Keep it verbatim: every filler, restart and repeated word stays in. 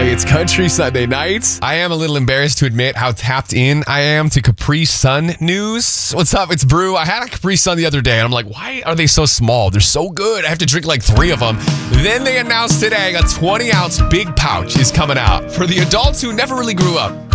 It's Country Sunday nights. I am a little embarrassed to admit how tapped in I am to Capri Sun news. What's up? It's Brew. I had a Capri Sun the other day, and I'm like, why are they so small? They're so good. I have to drink like three of them. Then they announced today a twenty ounce big pouch is coming out for the adults who never really grew up.